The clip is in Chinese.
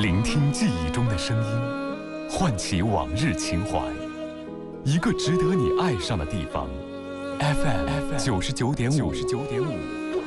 聆听记忆中的声音，唤起往日情怀。一个值得你爱上的地方 ，FM 99.5。